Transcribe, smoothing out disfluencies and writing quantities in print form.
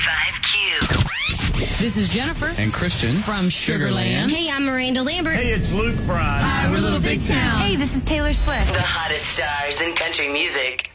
5Q. This is Jennifer and Christian from Sugarland. Hey, I'm Miranda Lambert. Hey, it's Luke Bryan. We're Little Big Town. Hey, this is Taylor Swift. The hottest stars in country music.